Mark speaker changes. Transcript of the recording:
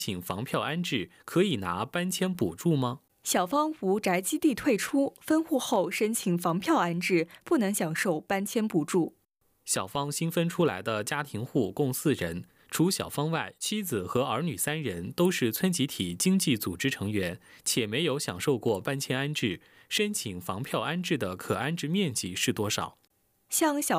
Speaker 1: 请房票安置可以拿搬迁补助吗？
Speaker 2: 小芳无宅基地退出，分户后申请房票安置，不能享受搬迁补助。
Speaker 1: 小芳新分出来的家庭户共4人，除小芳外，妻子和儿女3人都是村集体经济组织成员，且没有享受过搬迁安置。申请房票安置的可安置面积是多少？
Speaker 2: 像小